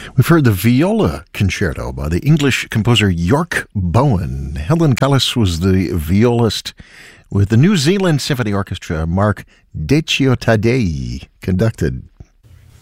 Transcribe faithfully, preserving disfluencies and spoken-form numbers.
We've heard the Viola Concerto by the English composer York Bowen. Helen Callis was the violist, with the New Zealand Symphony Orchestra Mark Deccio Taddei conducted.